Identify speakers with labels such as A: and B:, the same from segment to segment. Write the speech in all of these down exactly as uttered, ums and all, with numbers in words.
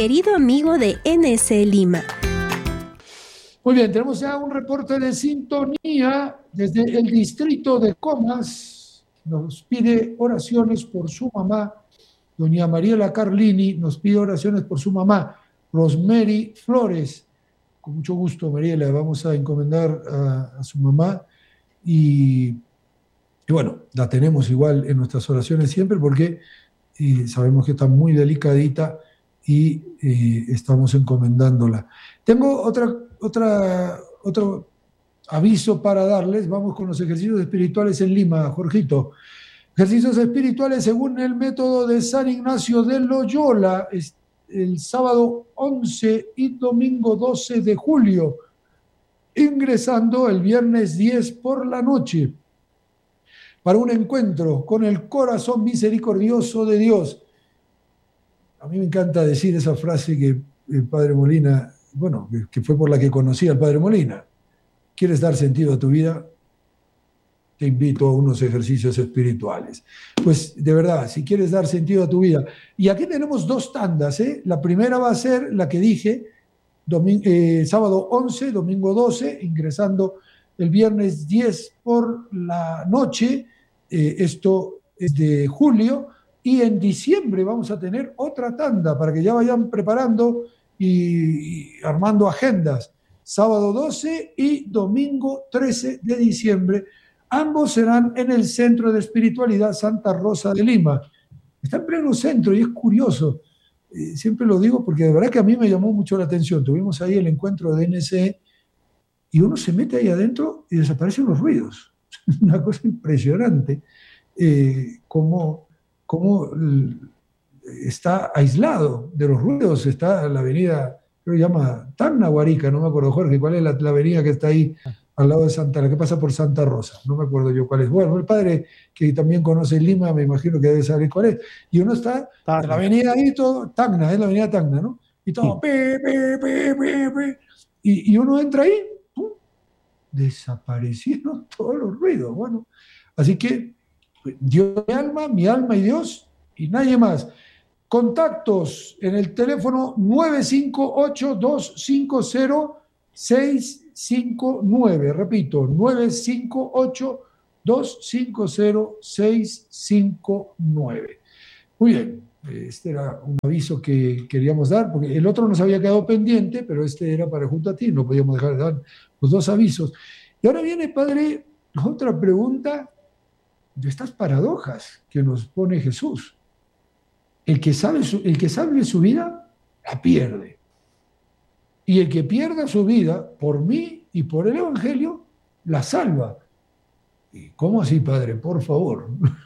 A: querido amigo de N S Lima.
B: Muy bien, tenemos ya un reporte de sintonía desde el distrito de Comas. Nos pide oraciones por su mamá, doña Mariela Carlini, nos pide oraciones por su mamá, Rosemary Flores. Con mucho gusto, Mariela, vamos a encomendar a, a su mamá y, y bueno, la tenemos igual en nuestras oraciones siempre porque eh, sabemos que está muy delicadita y eh, estamos encomendándola. Tengo otra, otra, otro aviso para darles. Vamos con los ejercicios espirituales en Lima, Jorgito. Ejercicios espirituales según el método de San Ignacio de Loyola, el sábado once y domingo doce de julio, ingresando el viernes diez por la noche, para un encuentro con el corazón misericordioso de Dios. A mí me encanta decir esa frase que el Padre Molina, bueno, que fue por la que conocí al Padre Molina. ¿Quieres dar sentido a tu vida? Te invito a unos ejercicios espirituales. Pues de verdad, si quieres dar sentido a tu vida. Y aquí tenemos dos tandas, ¿eh? La primera va a ser la que dije, domingo, eh, sábado once, domingo doce, ingresando el viernes diez por la noche. Eh, esto es de julio. Y en diciembre vamos a tener otra tanda para que ya vayan preparando y, y armando agendas. Sábado doce y domingo trece de diciembre. Ambos serán en el Centro de Espiritualidad Santa Rosa de Lima. Está en pleno centro y es curioso. Eh, siempre lo digo porque de verdad que a mí me llamó mucho la atención. Tuvimos ahí el encuentro de N S E y uno se mete ahí adentro y desaparecen los ruidos. Una cosa impresionante. Eh, como... cómo está aislado de los ruidos. Está la avenida, creo que se llama Tacna Huarica, no me acuerdo, Jorge, ¿cuál es la, la avenida que está ahí al lado de Santa, la que pasa por Santa Rosa? No me acuerdo yo cuál es. Bueno, el padre que también conoce Lima, me imagino que debe saber cuál es. Y uno está Tacna. En la avenida ahí, todo, Tacna, es la avenida Tacna, ¿no? Y todo, sí. pe, pe, pe, pe, pe. Y, y uno entra ahí, ¡pum!, desaparecieron todos los ruidos. Bueno, así que Dios, mi alma, mi alma y Dios, y nadie más. Contactos en el teléfono nueve cinco ocho, dos cinco cero, seis cinco nueve. Repito, nueve cinco ocho, dos cinco cero, seis cinco nueve. Muy bien, este era un aviso que queríamos dar, porque el otro nos había quedado pendiente, pero este era para junto a ti, no podíamos dejar de dar los dos avisos. Y ahora viene, padre, otra pregunta de estas paradojas que nos pone Jesús. El que sabe su, el que sabe su vida, la pierde. Y el que pierda su vida, por mí y por el Evangelio, la salva. ¿Y cómo así, padre? Por favor.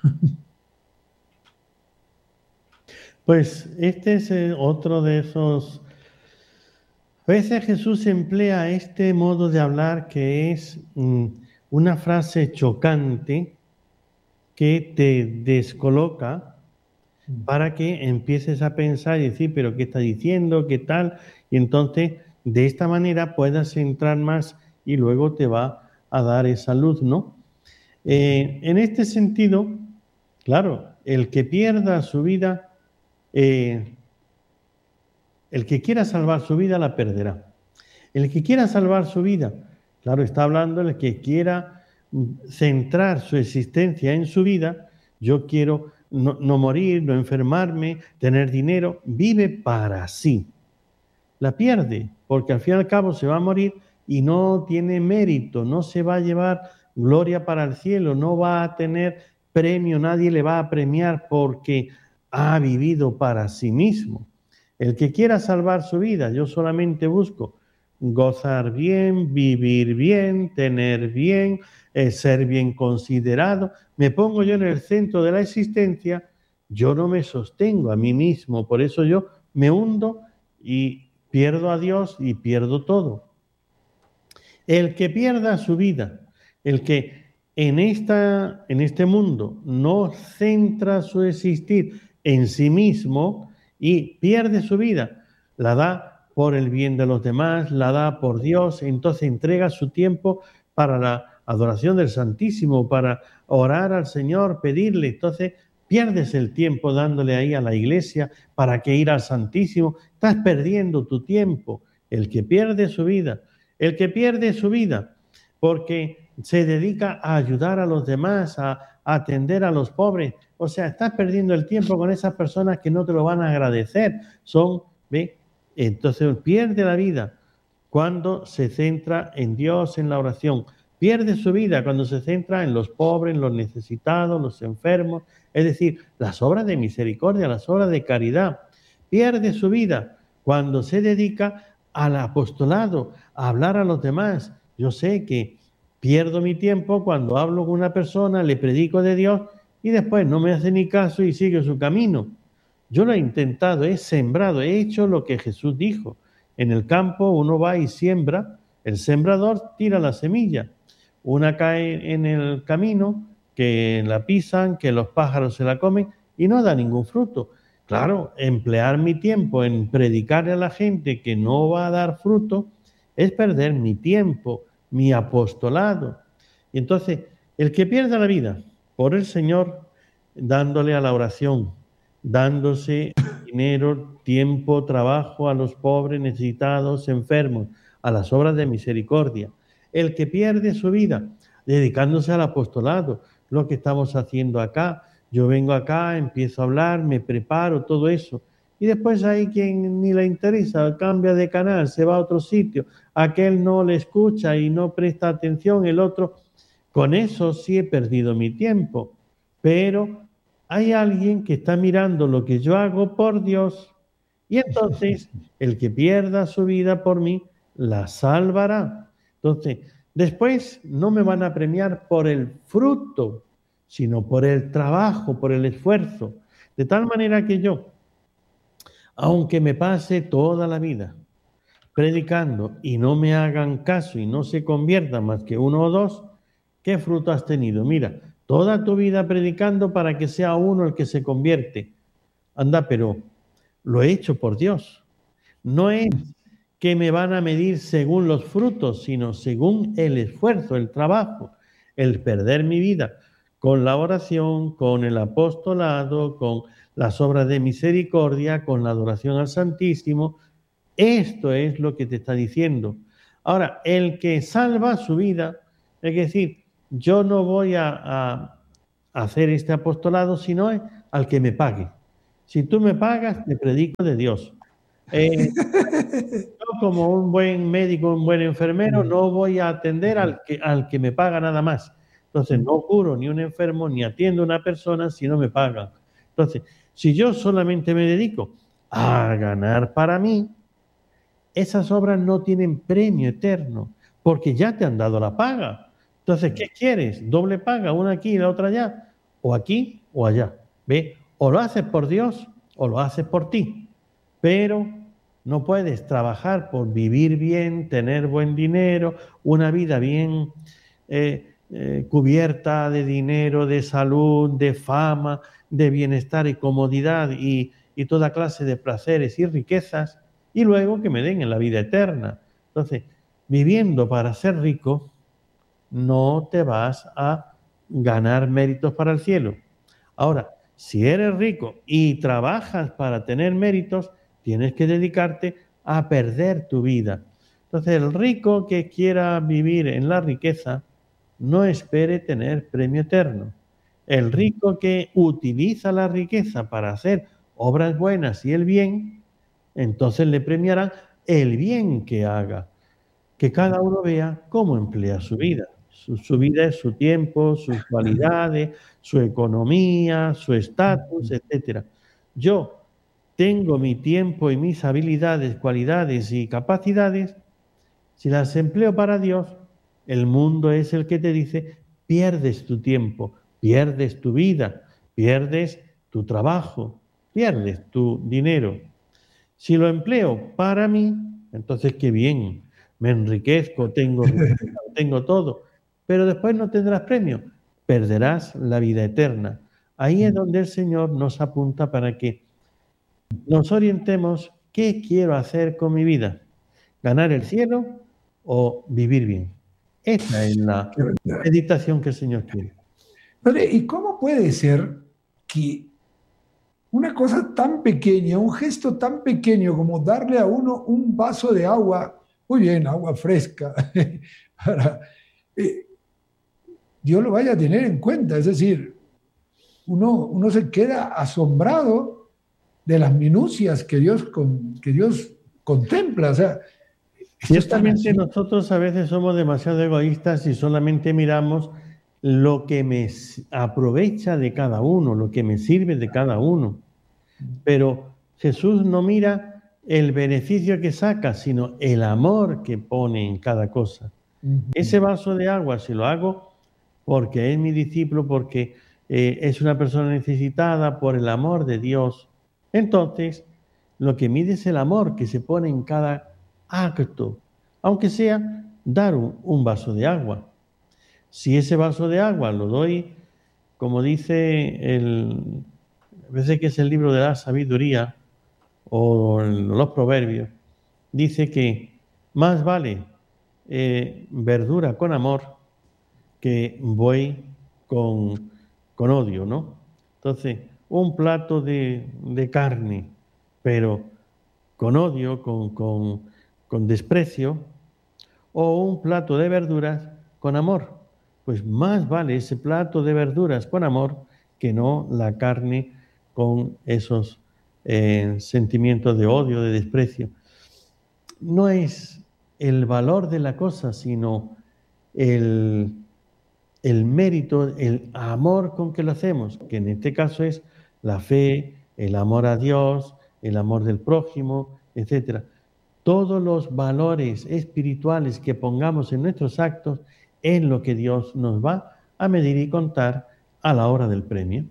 C: Pues este es otro de esos... A veces Jesús emplea este modo de hablar que es mm, una frase chocante que te descoloca para que empieces a pensar y decir, pero ¿qué está diciendo? ¿Qué tal? Y entonces, de esta manera puedas entrar más y luego te va a dar esa luz, ¿no? Eh, en este sentido, claro, el que pierda su vida, eh, el que quiera salvar su vida la perderá. El que quiera salvar su vida, claro, está hablando el que quiera centrar su existencia en su vida. Yo quiero no, no morir, no enfermarme, tener dinero. Vive para sí. La pierde, porque al fin y al cabo se va a morir y no tiene mérito, no se va a llevar gloria para el cielo, no va a tener premio, nadie le va a premiar porque ha vivido para sí mismo. El que quiera salvar su vida, yo solamente busco gozar bien, vivir bien, tener bien, eh, ser bien considerado. Me pongo yo en el centro de la existencia, yo no me sostengo a mí mismo, por eso yo me hundo y pierdo a Dios y pierdo todo. El que pierda su vida, el que en, esta, en este mundo no centra su existir en sí mismo y pierde su vida, la da por el bien de los demás, la da por Dios, entonces entrega su tiempo para la adoración del Santísimo, para orar al Señor, pedirle, entonces Pierdes el tiempo dándole ahí a la iglesia para que ir al Santísimo. Estás perdiendo tu tiempo. El que pierde su vida, el que pierde su vida porque se dedica a ayudar a los demás, a, a atender a los pobres. O sea, estás perdiendo el tiempo con esas personas que no te lo van a agradecer. Son, ¿ve? Entonces pierde la vida cuando se centra en Dios, en la oración. Pierde su vida cuando se centra en los pobres, en los necesitados, los enfermos, es decir, las obras de misericordia, las obras de caridad. Pierde su vida cuando se dedica al apostolado, a hablar a los demás. Yo sé que pierdo mi tiempo cuando hablo con una persona, le predico de Dios y después no me hace ni caso y sigue su camino. Yo lo he intentado, he sembrado, he hecho lo que Jesús dijo. En el campo uno va y siembra, el sembrador tira la semilla. Una cae en el camino, que la pisan, que los pájaros se la comen y no da ningún fruto. Claro, emplear mi tiempo en predicarle a la gente que no va a dar fruto es perder mi tiempo, mi apostolado. Y entonces, el que pierda la vida por el Señor, dándole a la oración, dándose dinero, tiempo, trabajo a los pobres, necesitados, enfermos, a las obras de misericordia. El que pierde su vida dedicándose al apostolado, lo que estamos haciendo acá. Yo vengo acá, empiezo a hablar, me preparo, todo eso. Y después hay quien ni le interesa, cambia de canal, se va a otro sitio. Aquel no le escucha y no presta atención, el otro. Con eso sí he perdido mi tiempo. Pero hay alguien que está mirando lo que yo hago por Dios. Y entonces el que pierda su vida por mí, la salvará. Entonces, después no me van a premiar por el fruto, sino por el trabajo, por el esfuerzo. De tal manera que yo, aunque me pase toda la vida predicando y no me hagan caso y no se conviertan más que uno o dos, ¿qué fruto has tenido? Mira, toda tu vida predicando para que sea uno el que se convierte. Anda, pero lo he hecho por Dios. No es que me van a medir según los frutos, sino según el esfuerzo, el trabajo, el perder mi vida con la oración, con el apostolado, con las obras de misericordia, con la adoración al Santísimo. Esto es lo que te está diciendo. Ahora, el que salva su vida, es decir, yo no voy a, a hacer este apostolado, sino al que me pague. Si tú me pagas, te predico de Dios. Eh, yo como un buen médico, un buen enfermero, no voy a atender al que, al que me paga nada más. Entonces, no curo ni un enfermo, ni atiendo a una persona si no me pagan. Entonces, si yo solamente me dedico a ganar para mí, esas obras no tienen premio eterno, porque ya te han dado la paga. Entonces, ¿qué quieres? ¿Doble paga? ¿Una aquí y la otra allá? ¿O aquí o allá? ¿Ve? O lo haces por Dios o lo haces por ti. Pero no puedes trabajar por vivir bien, tener buen dinero, una vida bien eh, eh, cubierta de dinero, de salud, de fama, de bienestar y comodidad y, y toda clase de placeres y riquezas, y luego que me den en la vida eterna. Entonces, viviendo para ser rico, no te vas a ganar méritos para el cielo. Ahora, si eres rico y trabajas para tener méritos, tienes que dedicarte a perder tu vida. Entonces, el rico que quiera vivir en la riqueza, no espere tener premio eterno. El rico que utiliza la riqueza para hacer obras buenas y el bien, entonces le premiarán el bien que haga. Que cada uno vea cómo emplea su vida. Su, su vida es su tiempo, sus cualidades, su economía, su estatus, etcétera. Yo tengo mi tiempo y mis habilidades, cualidades y capacidades. Si las empleo para Dios, el mundo es el que te dice, pierdes tu tiempo, pierdes tu vida, pierdes tu trabajo, pierdes tu dinero. Si lo empleo para mí, entonces qué bien, me enriquezco, tengo, tengo todo, pero después no tendrás premio, perderás la vida eterna. Ahí es donde el Señor nos apunta para que nos orientemos qué quiero hacer con mi vida, ganar el cielo o vivir bien. Esta es la meditación que el Señor quiere.
B: Padre, ¿y cómo puede ser que una cosa tan pequeña, un gesto tan pequeño como darle a uno un vaso de agua, muy bien, agua fresca, para, eh, Dios lo vaya a tener en cuenta. Es decir, uno, uno se queda asombrado de las minucias que Dios, con, que Dios contempla. O sea,
C: ciertamente nosotros a veces somos demasiado egoístas y solamente miramos lo que me aprovecha de cada uno, lo que me sirve de cada uno. Pero Jesús no mira el beneficio que saca, sino el amor que pone en cada cosa. Uh-huh. Ese vaso de agua, si lo hago porque es mi discípulo, porque eh, es una persona necesitada, por el amor de Dios, entonces lo que mide es el amor que se pone en cada acto, aunque sea dar un, un vaso de agua. Si ese vaso de agua lo doy, como dice el, a veces que es el libro de la sabiduría o los proverbios, dice que más vale eh, verdura con amor que buey con, con odio, ¿no? Entonces, un plato de, de carne, pero con odio, con, con, con desprecio, o un plato de verduras con amor. Pues más vale ese plato de verduras con amor que no la carne con esos eh, sentimientos de odio, de desprecio. No es el valor de la cosa, sino el, el mérito, el amor con que lo hacemos, que en este caso es la fe, el amor a Dios, el amor del prójimo, etcétera. Todos los valores espirituales que pongamos en nuestros actos es lo que Dios nos va a medir y contar a la hora del premio.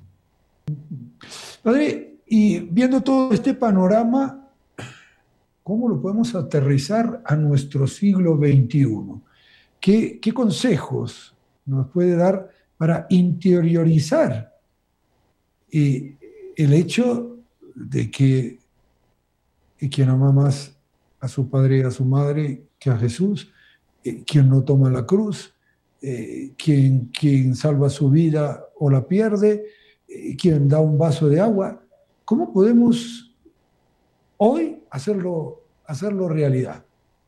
B: Padre, y viendo todo este panorama, ¿cómo lo podemos aterrizar a nuestro siglo veintiuno? ¿Qué, qué consejos nos puede dar para interiorizar eh, el hecho de que eh, quien ama más a su padre y a su madre que a Jesús, eh, quien no toma la cruz, eh, quien, quien salva su vida o la pierde, eh, quien da un vaso de agua? ¿Cómo podemos hoy hacerlo, hacerlo realidad?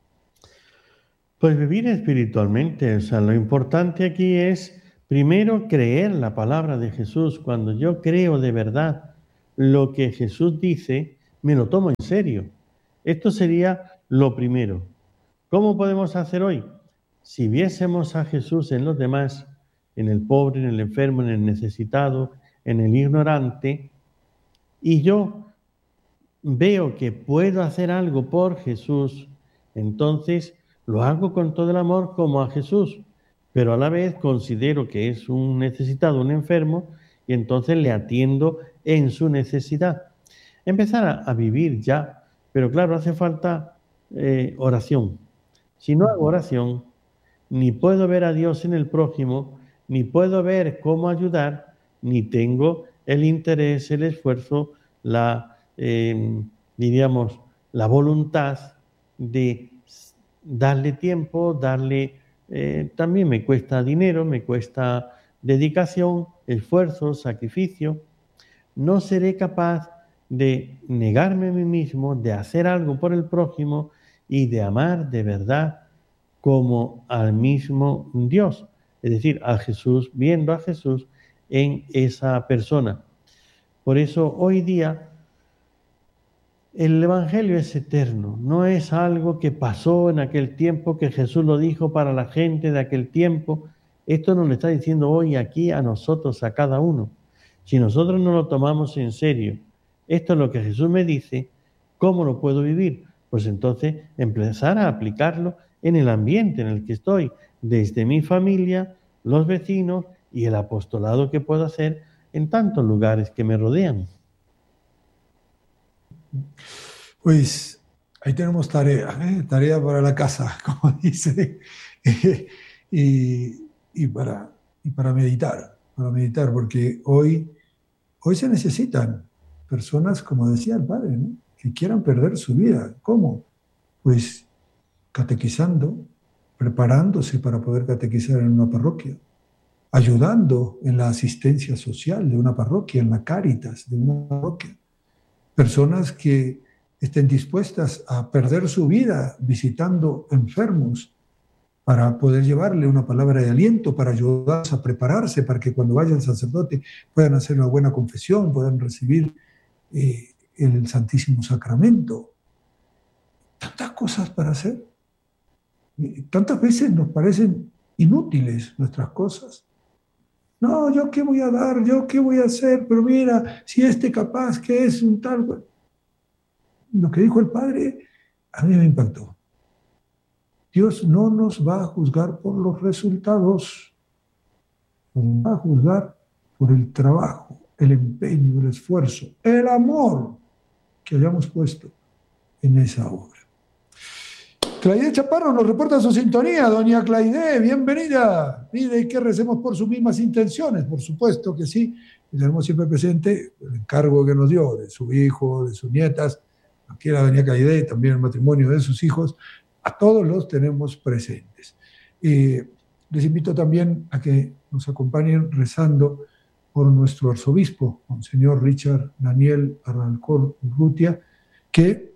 C: Pues vivir espiritualmente. O sea, lo importante aquí es primero creer la palabra de Jesús. Cuando yo creo de verdad lo que Jesús dice, me lo tomo en serio. Esto sería lo primero. ¿Cómo podemos hacer hoy? Si viésemos a Jesús en los demás, en el pobre, en el enfermo, en el necesitado, en el ignorante, y yo veo que puedo hacer algo por Jesús, entonces lo hago con todo el amor como a Jesús, pero a la vez considero que es un necesitado, un enfermo, y entonces le atiendo en su necesidad. Empezar a, a vivir ya, pero claro, hace falta eh, oración. Si no hago oración, ni puedo ver a Dios en el prójimo, ni puedo ver cómo ayudar, ni tengo el interés, el esfuerzo, la, eh, diríamos, la voluntad de darle tiempo, darle, eh, también me cuesta dinero, me cuesta dedicación, esfuerzo, sacrificio. No seré capaz de negarme a mí mismo, de hacer algo por el prójimo y de amar de verdad como al mismo Dios, es decir, a Jesús, viendo a Jesús en esa persona. Por eso hoy día el Evangelio es eterno, no es algo que pasó en aquel tiempo, que Jesús lo dijo para la gente de aquel tiempo. Esto nos lo está diciendo hoy aquí a nosotros, a cada uno. Si nosotros no lo tomamos en serio, esto es lo que Jesús me dice, ¿cómo lo puedo vivir? Pues entonces empezar a aplicarlo en el ambiente en el que estoy, desde mi familia, los vecinos y el apostolado que puedo hacer en tantos lugares que me rodean.
B: Pues ahí tenemos tarea, ¿eh? Tarea para la casa, como dice, y, y, para, y para meditar, para meditar, porque hoy, hoy se necesitan personas, como decía el padre, ¿no?, que quieran perder su vida. ¿Cómo? Pues catequizando, preparándose para poder catequizar en una parroquia, ayudando en la asistencia social de una parroquia, en la Cáritas de una parroquia. Personas que estén dispuestas a perder su vida visitando enfermos para poder llevarle una palabra de aliento, para ayudarlos a prepararse, para que cuando vaya el sacerdote puedan hacer una buena confesión, puedan recibir eh, el Santísimo Sacramento. Tantas cosas para hacer. Tantas veces nos parecen inútiles nuestras cosas. No, ¿yo qué voy a dar? ¿Yo qué voy a hacer? Pero mira, si este capaz que es un tal... Lo que dijo el Padre a mí me impactó. Dios no nos va a juzgar por los resultados, nos va a juzgar por el trabajo, el empeño, el esfuerzo, el amor que hayamos puesto en esa obra. Claide Chaparro nos reporta su sintonía. Doña Claide, bienvenida. Pide que recemos por sus mismas intenciones, por supuesto que sí. Y tenemos siempre presente el encargo que nos dio de su hijo, de sus nietas, aquí la doña Claide, también el matrimonio de sus hijos. A todos los tenemos presentes. Y les invito también a que nos acompañen rezando por nuestro arzobispo, Monseñor Richard Daniel Arrancón Urrutia, que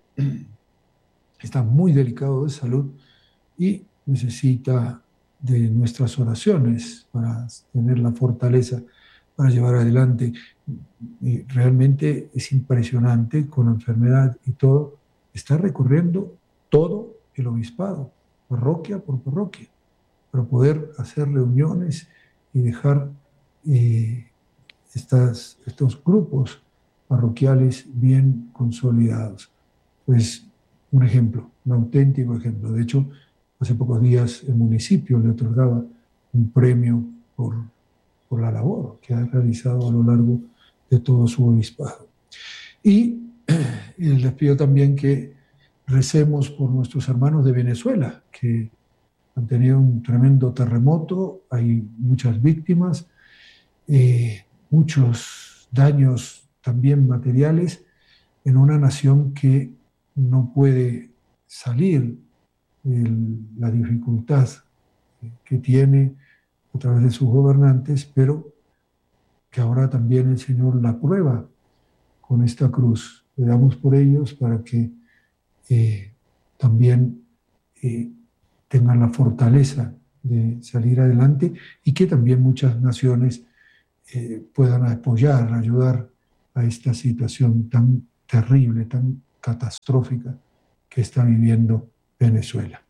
B: está muy delicado de salud y necesita de nuestras oraciones para tener la fortaleza para llevar adelante. Y realmente es impresionante, con enfermedad y todo, está recorriendo todo el obispado, parroquia por parroquia, para poder hacer reuniones y dejar eh, estas, estos grupos parroquiales bien consolidados. Pues un ejemplo, un auténtico ejemplo. De hecho, hace pocos días el municipio le otorgaba un premio por, por la labor que ha realizado a lo largo de todo su obispado. Y, y les pido también que recemos por nuestros hermanos de Venezuela, que han tenido un tremendo terremoto, hay muchas víctimas, eh, muchos daños también materiales en una nación que no puede salir de la dificultad que tiene a través de sus gobernantes, pero que ahora también el Señor la prueba con esta cruz. Le damos por ellos para que eh, también eh, tengan la fortaleza de salir adelante y que también muchas naciones eh, puedan apoyar, ayudar a esta situación tan terrible, tan catastrófica que está viviendo Venezuela.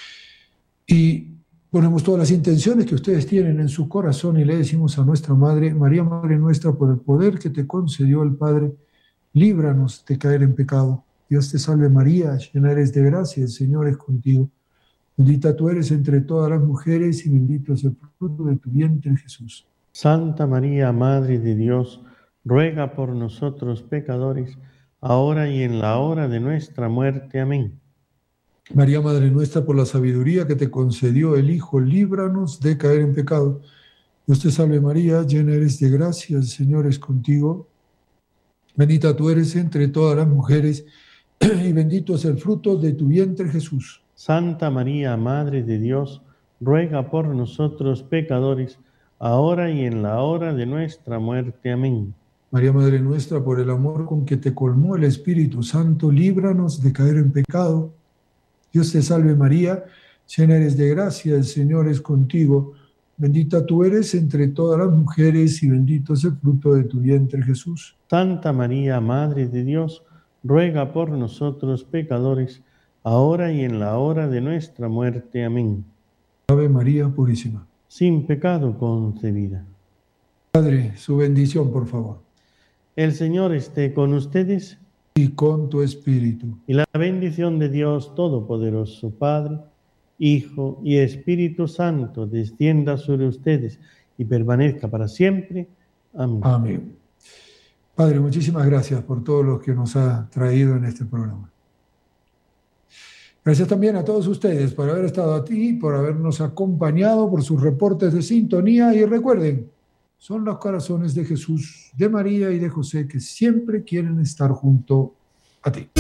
B: Y ponemos todas las intenciones que ustedes tienen en su corazón y le decimos a nuestra Madre, María, Madre nuestra, por el poder que te concedió el Padre, líbranos de caer en pecado. Dios te salve María, llena eres de gracia, el Señor es contigo. Bendita tú eres entre todas las mujeres y bendito es el fruto de tu vientre, Jesús.
C: Santa María, Madre de Dios, ruega por nosotros pecadores, ahora y en la hora de nuestra muerte. Amén.
B: María, Madre nuestra, por la sabiduría que te concedió el Hijo, líbranos de caer en pecado. Dios te salve María, llena eres de gracia, el Señor es contigo. Bendita tú eres entre todas las mujeres y bendito es el fruto de tu vientre, Jesús.
C: Santa María, Madre de Dios, ruega por nosotros pecadores, ahora y en la hora de nuestra muerte. Amén.
B: María, Madre nuestra, por el amor con que te colmó el Espíritu Santo, líbranos de caer en pecado. Dios te salve María, llena eres de gracia, el Señor es contigo. Bendita tú eres entre todas las mujeres y bendito es el fruto de tu vientre, Jesús.
C: Santa María, Madre de Dios, ruega por nosotros pecadores, ahora y en la hora de nuestra muerte. Amén.
B: Ave María Purísima.
C: Sin pecado concebida.
B: Padre, su bendición, por favor.
C: El Señor esté con ustedes.
B: Y con tu espíritu.
C: Y la bendición de Dios Todopoderoso, Padre, Hijo y Espíritu Santo, descienda sobre ustedes y permanezca para siempre. Amén.
B: Amén. Padre, muchísimas gracias por todo lo que nos ha traído en este programa. Gracias también a todos ustedes por haber estado aquí, por habernos acompañado, por sus reportes de sintonía. Y recuerden, son los corazones de Jesús, de María y de José que siempre quieren estar junto a ti.